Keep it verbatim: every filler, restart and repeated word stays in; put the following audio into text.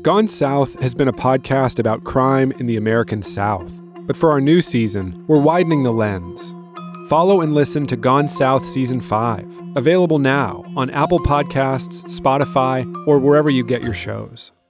Gone South has been a podcast about crime in the American South. But for our new season, we're widening the lens. Follow and listen to Gone South Season five, available now on Apple Podcasts, Spotify, or wherever you get your shows.